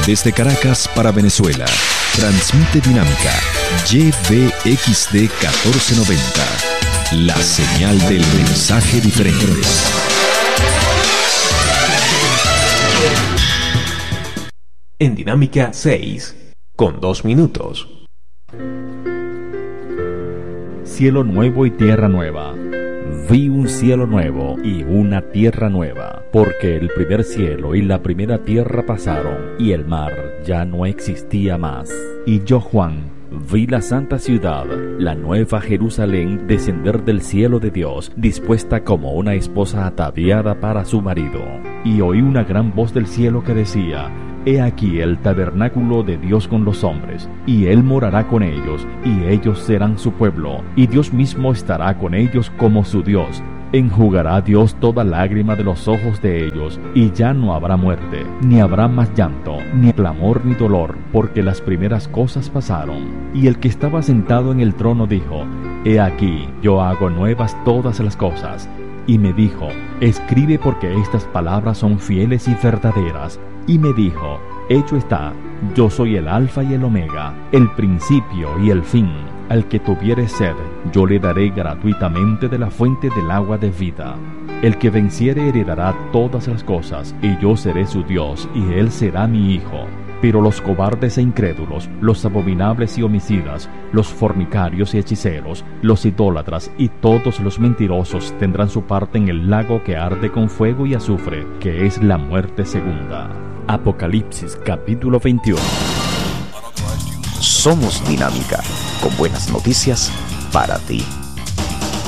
Desde Caracas para Venezuela, transmite Dinámica YBXD 1490, la señal del mensaje diferente. En Dinámica 6, con 2 minutos. Cielo nuevo y tierra nueva. Vi un cielo nuevo y una tierra nueva, porque el primer cielo y la primera tierra pasaron, y el mar ya no existía más. Y yo, Juan, vi la santa ciudad, la nueva Jerusalén, descender del cielo de Dios, dispuesta como una esposa ataviada para su marido. Y oí una gran voz del cielo que decía: He aquí el tabernáculo de Dios con los hombres, y Él morará con ellos, y ellos serán su pueblo, y Dios mismo estará con ellos como su Dios. Enjugará Dios toda lágrima de los ojos de ellos, y ya no habrá muerte, ni habrá más llanto, ni clamor ni dolor, porque las primeras cosas pasaron. Y el que estaba sentado en el trono dijo: He aquí, yo hago nuevas todas las cosas. Y me dijo: Escribe, porque estas palabras son fieles y verdaderas. Y me dijo: Hecho está, yo soy el Alfa y el Omega, el principio y el fin. Al que tuviere sed, yo le daré gratuitamente de la fuente del agua de vida. El que venciere heredará todas las cosas, y yo seré su Dios, y él será mi hijo. Pero los cobardes e incrédulos, los abominables y homicidas, los fornicarios y hechiceros, los idólatras y todos los mentirosos tendrán su parte en el lago que arde con fuego y azufre, que es la muerte segunda. Apocalipsis capítulo 21. Somos Dinámica, con buenas noticias para ti.